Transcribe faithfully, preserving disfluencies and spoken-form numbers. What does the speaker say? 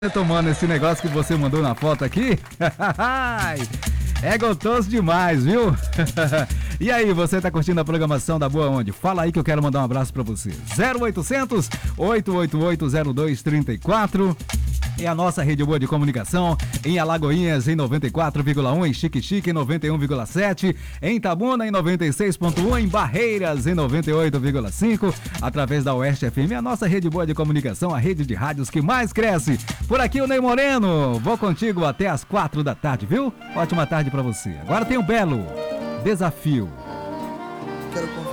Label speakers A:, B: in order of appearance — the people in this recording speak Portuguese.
A: Tomando esse negócio que você mandou na foto aqui. É gostoso demais, viu? E aí, você tá curtindo a programação da Boa onde? Fala aí que eu quero mandar um abraço pra você. zero oitocentos, oito oito oito, zero dois três quatro. É a nossa rede boa de comunicação em Alagoinhas em noventa e quatro vírgula um, em Chique Chique em noventa e um vírgula sete, em Itabuna em noventa e seis ponto um, em Barreiras em noventa e oito vírgula cinco, através da Oeste F M, a nossa rede boa de comunicação, a rede de rádios que mais cresce. Por aqui o Ney Moreno, vou contigo até as quatro da tarde, viu? Ótima tarde pra você. Agora tem o Belo Desafio.
B: Quero